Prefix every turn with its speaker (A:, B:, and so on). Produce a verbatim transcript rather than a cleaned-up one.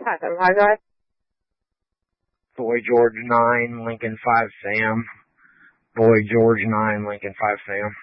A: Hi, Sam. Hi, guys.
B: Boy George nine, Lincoln five Sam. Boy George nine, Lincoln five Sam.